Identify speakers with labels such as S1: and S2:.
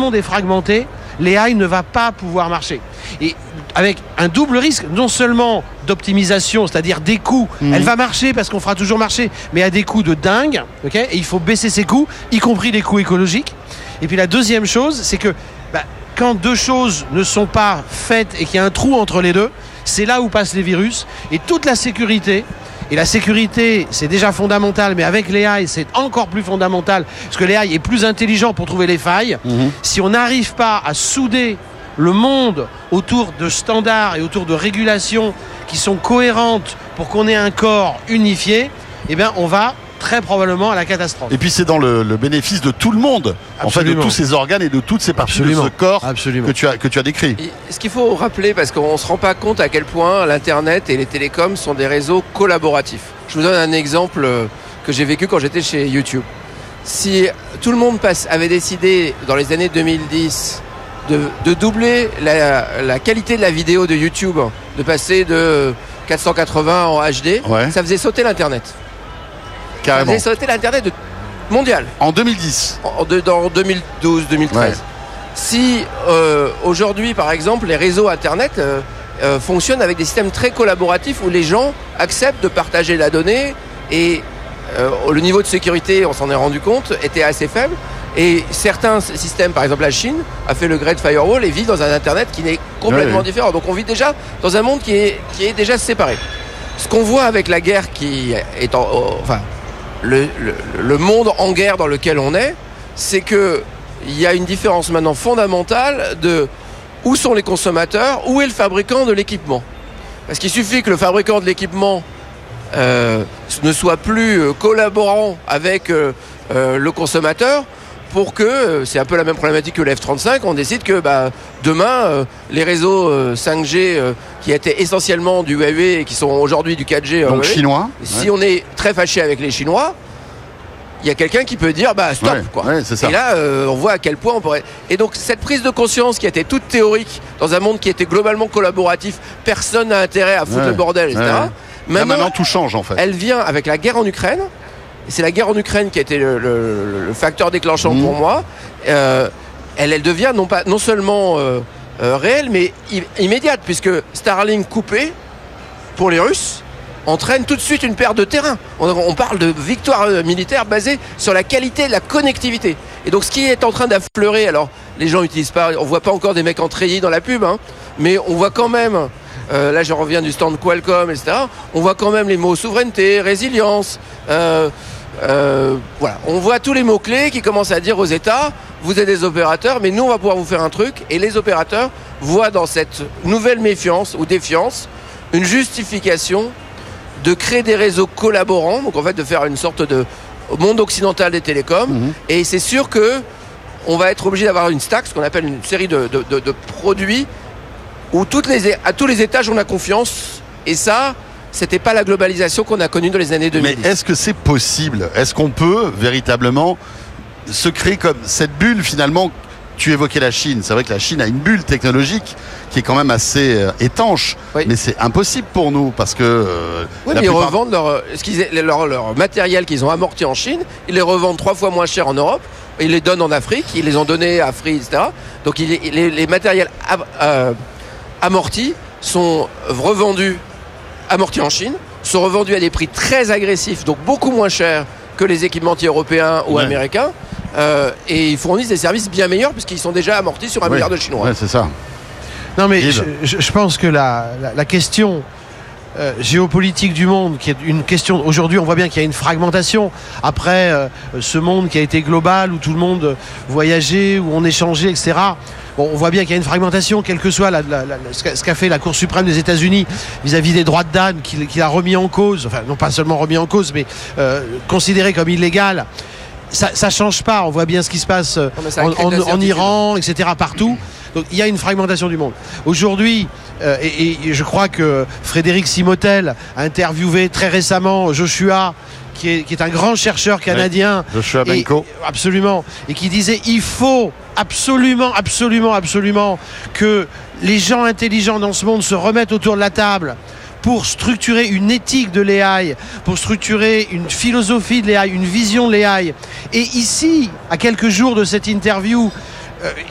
S1: monde est fragmenté, l'AI ne va pas pouvoir marcher. Et avec un double risque, non seulement d'optimisation, c'est-à-dire des coûts, elle va marcher parce qu'on fera toujours marcher, mais à des coûts de dingue, okay, et il faut baisser ses coûts, y compris les coûts écologiques. Et puis la deuxième chose, c'est que quand deux choses ne sont pas faites et qu'il y a un trou entre les deux, c'est là où passent les virus. Et toute la sécurité, et la sécurité c'est déjà fondamental, mais avec l'AI c'est encore plus fondamental, parce que l'AI est plus intelligent pour trouver les failles. Si on n'arrive pas à souder le monde autour de standards et autour de régulations qui sont cohérentes pour qu'on ait un corps unifié, eh bien on va très probablement à la catastrophe.
S2: Et puis c'est dans le bénéfice de tout le monde, en fait, de tous ces organes et de toutes ces parties de ce corps que tu as décrit.
S3: Et ce qu'il faut rappeler, parce qu'on ne se rend pas compte à quel point l'Internet et les télécoms sont des réseaux collaboratifs. Je vous donne un exemple que j'ai vécu quand j'étais chez YouTube. Si tout le monde avait décidé dans les années 2010 de doubler la qualité de la vidéo de YouTube, de passer de 480 en HD, ça faisait sauter l'Internet.
S2: Carrément.
S3: Ça faisait sauter l'Internet mondial.
S2: En 2010.
S3: Dans 2012-2013. Ouais. Si aujourd'hui, par exemple, les réseaux Internet fonctionnent avec des systèmes très collaboratifs où les gens acceptent de partager la donnée et le niveau de sécurité, on s'en est rendu compte, était assez faible. Et certains systèmes, par exemple la Chine, a fait le Great Firewall et vit dans un Internet qui est complètement différent. Donc on vit déjà dans un monde qui est déjà séparé. Ce qu'on voit avec la guerre qui est le monde en guerre dans lequel on est, c'est qu'il y a une différence maintenant fondamentale de où sont les consommateurs, où est le fabricant de l'équipement. Parce qu'il suffit que le fabricant de l'équipement ne soit plus collaborant avec le consommateur pour que, c'est un peu la même problématique que le F-35, on décide que demain, les réseaux 5G qui étaient essentiellement du Huawei et qui sont aujourd'hui du 4G,
S2: donc chinois.
S3: Si on est très fâché avec les Chinois, il y a quelqu'un qui peut dire stop quoi.
S2: C'est ça.
S3: Et là on voit à quel point on pourrait. Et donc cette prise de conscience qui était toute théorique dans un monde qui était globalement collaboratif, personne n'a intérêt à foutre le bordel, etc.
S2: Maintenant tout change en fait.
S3: Elle vient avec la guerre en Ukraine. C'est la guerre en Ukraine qui a été le facteur déclenchant pour moi. Elle devient non seulement réelle, mais immédiate, puisque Starlink coupé pour les Russes entraîne tout de suite une perte de terrain. On parle de victoire militaire basée sur la qualité de la connectivité. Et donc ce qui est en train d'affleurer, alors les gens n'utilisent pas, on voit pas encore des mecs en treillis dans la pub, mais on voit quand même, là je reviens du stand Qualcomm, etc., on voit quand même les mots souveraineté, résilience, voilà, on voit tous les mots-clés qui commencent à dire aux États, vous êtes des opérateurs, mais nous on va pouvoir vous faire un truc, et les opérateurs voient dans cette nouvelle méfiance ou défiance une justification de créer des réseaux collaborants, donc en fait de faire une sorte de monde occidental des télécoms, et c'est sûr que on va être obligé d'avoir une stack, ce qu'on appelle une série de produits où à tous les étages on a confiance, et ça, c'était pas la globalisation qu'on a connue dans les années 2010.
S2: Mais est-ce que c'est possible ? Est-ce qu'on peut véritablement se créer comme cette bulle finalement ? Tu évoquais la Chine, c'est vrai que la Chine a une bulle technologique qui est quand même assez étanche, mais c'est impossible pour nous parce que...
S3: oui, mais ils revendent leur matériel qu'ils ont amorti en Chine, ils les revendent 3 fois moins cher en Europe, ils les donnent en Afrique, ils les ont donnés à Free, etc. Donc les matériels amortis sont revendus, amortis en Chine, sont revendus à des prix très agressifs, donc beaucoup moins chers que les équipementiers européens ou américains. Et ils fournissent des services bien meilleurs puisqu'ils sont déjà amortis sur 1 milliard de Chinois.
S2: Ouais, c'est ça.
S1: Non mais je pense que la question géopolitique du monde, qui est une question, aujourd'hui on voit bien qu'il y a une fragmentation après ce monde qui a été global où tout le monde voyageait, où on échangeait, etc. Bon, on voit bien qu'il y a une fragmentation, quel que soit ce qu'a fait la Cour suprême des États-Unis vis-à-vis des droits de l'homme, qu'il a remis en cause, enfin non pas seulement remis en cause, mais considéré comme illégal. Ça change pas, on voit bien ce qui se passe en Iran, etc., partout. Donc il y a une fragmentation du monde. Aujourd'hui, et je crois que Frédéric Simotel a interviewé très récemment Joshua, qui est un grand chercheur canadien.
S2: Joshua Benko.
S1: Absolument. Et qui disait il faut absolument que les gens intelligents dans ce monde se remettent autour de la table pour structurer une éthique de l'AI, pour structurer une philosophie de l'AI, une vision de l'AI. Et ici, à quelques jours de cette interview,